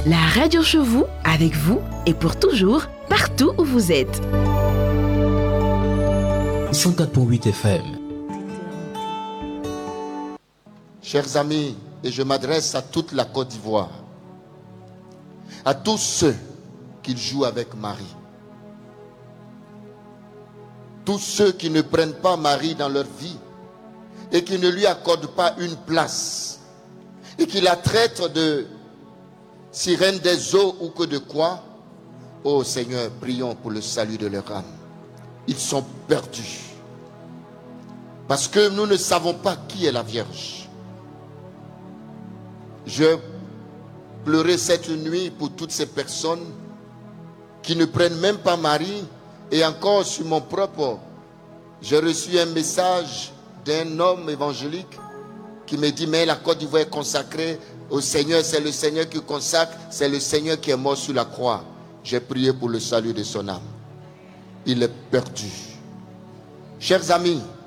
La radio chez vous, avec vous et pour toujours, partout où vous êtes. 104.8 FM. Chers amis, et je m'adresse à toute la Côte d'Ivoire, à tous ceux qui jouent avec Marie, tous ceux qui ne prennent pas Marie dans leur vie et qui ne lui accordent pas une place et qui la traitent de sirène des eaux ou que de quoi. Ô Seigneur, prions pour le salut de leur âme. Ils sont perdus parce que nous ne savons pas qui est la Vierge. Je pleurais cette nuit pour toutes ces personnes qui ne prennent même pas Marie. Et encore sur mon propre, j'ai reçu un message d'un homme évangélique qui me dit, mais la Côte d'Ivoire est consacrée au Seigneur, c'est le Seigneur qui consacre, c'est le Seigneur qui est mort sur la croix. J'ai prié pour le salut de son âme. Il est perdu. Chers amis,